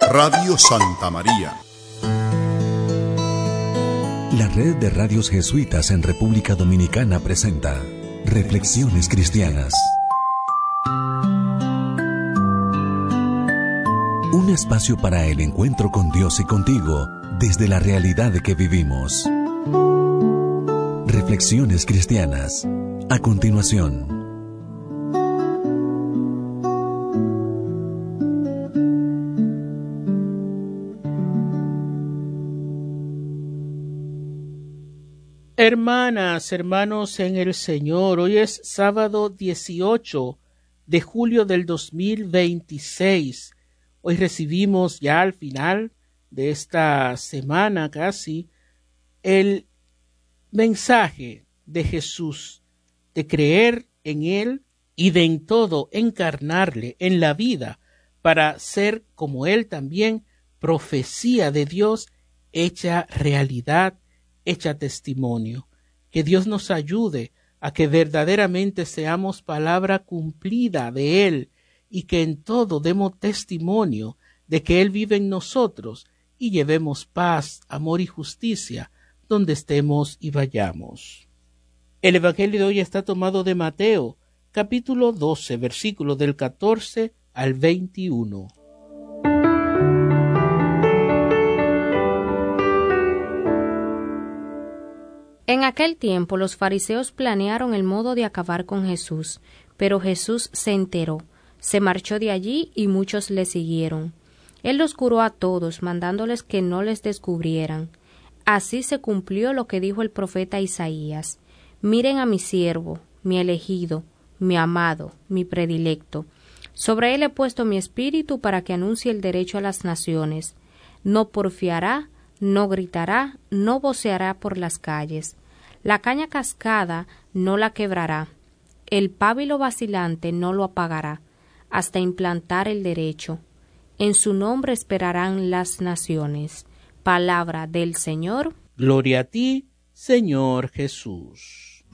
Radio Santa María. La red de radios jesuitas en República Dominicana presenta Reflexiones Cristianas. Un espacio para el encuentro con Dios y contigo desde la realidad que vivimos. Reflexiones Cristianas. A continuación. Hermanas, hermanos en el Señor, hoy es sábado 18 de julio del 2026. Hoy recibimos ya al final de esta semana casi el mensaje de Jesús, de creer en Él y de en todo encarnarle en la vida para ser como Él también, profecía de Dios hecha realidad, hecha testimonio. Que Dios nos ayude a que verdaderamente seamos palabra cumplida de Él y que en todo demos testimonio de que Él vive en nosotros y llevemos paz, amor y justicia donde estemos y vayamos. El Evangelio de hoy está tomado de Mateo, capítulo 12, versículos del 14 al 21. En aquel tiempo los fariseos planearon el modo de acabar con Jesús, pero Jesús se enteró, se marchó de allí y muchos le siguieron. Él los curó a todos, mandándoles que no les descubrieran. Así se cumplió lo que dijo el profeta Isaías: miren a mi siervo, mi elegido, mi amado, mi predilecto. Sobre él he puesto mi espíritu para que anuncie el derecho a las naciones. No porfiará, no gritará, no voceará por las calles. La caña cascada no la quebrará. El pábilo vacilante no lo apagará, hasta implantar el derecho. En su nombre esperarán las naciones. Palabra del Señor. Gloria a ti, Señor Jesús.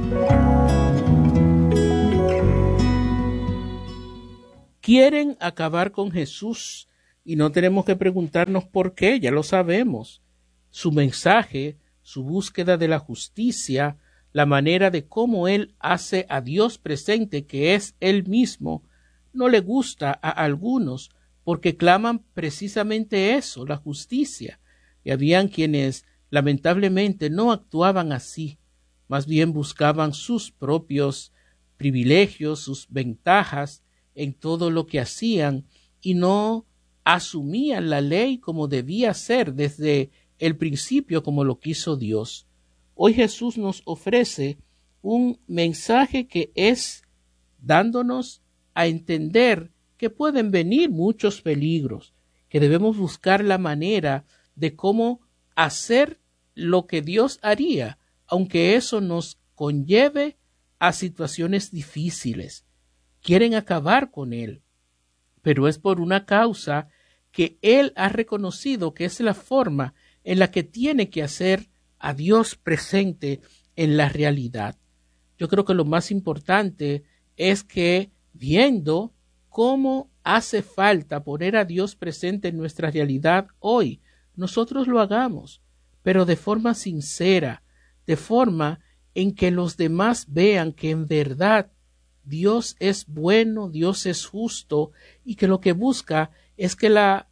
Quieren acabar con Jesús y no tenemos que preguntarnos por qué, ya lo sabemos. Su mensaje, su búsqueda de la justicia, la manera de cómo Él hace a Dios presente, que es Él mismo, no le gusta a algunos porque claman precisamente eso, la justicia. Y habían quienes lamentablemente no actuaban así, más bien buscaban sus propios privilegios, sus ventajas en todo lo que hacían y no asumían la ley como debía ser desde el principio, como lo quiso Dios. Hoy Jesús nos ofrece un mensaje que es dándonos a entender que pueden venir muchos peligros, que debemos buscar la manera de cómo hacer lo que Dios haría, aunque eso nos conlleve a situaciones difíciles. Quieren acabar con Él, pero es por una causa que Él ha reconocido que es la forma en la que tiene que hacer a Dios presente en la realidad. Yo creo que lo más importante es que, viendo cómo hace falta poner a Dios presente en nuestra realidad hoy, nosotros lo hagamos, pero de forma sincera, de forma en que los demás vean que en verdad Dios es bueno, Dios es justo y que lo que busca es que la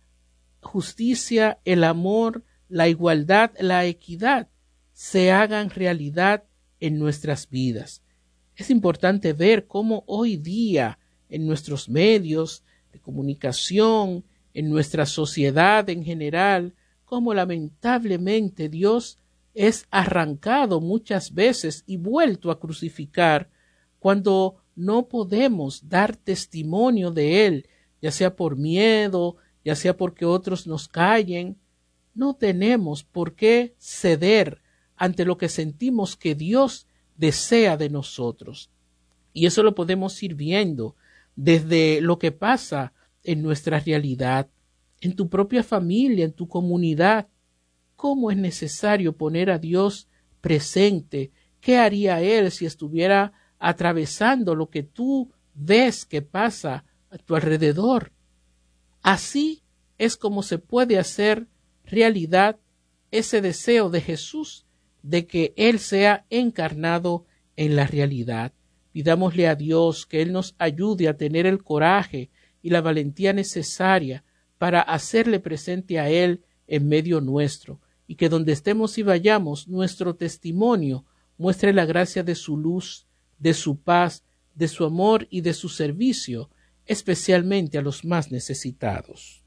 justicia, el amor, la igualdad, la equidad se hagan realidad en nuestras vidas. Es importante ver cómo hoy día en nuestros medios de comunicación, en nuestra sociedad en general, cómo lamentablemente Dios es arrancado muchas veces y vuelto a crucificar cuando no podemos dar testimonio de Él, ya sea por miedo, ya sea porque otros nos callen. No tenemos por qué ceder ante lo que sentimos que Dios desea de nosotros. Y eso lo podemos ir viendo desde lo que pasa en nuestra realidad, en tu propia familia, en tu comunidad. ¿Cómo es necesario poner a Dios presente? ¿Qué haría Él si estuviera atravesando lo que tú ves que pasa a tu alrededor? Así es como se puede hacer realidad ese deseo de Jesús de que Él sea encarnado en la realidad. Pidámosle a Dios que Él nos ayude a tener el coraje y la valentía necesaria para hacerle presente a Él en medio nuestro, y que donde estemos y vayamos, nuestro testimonio muestre la gracia de su luz, de su paz, de su amor y de su servicio, especialmente a los más necesitados.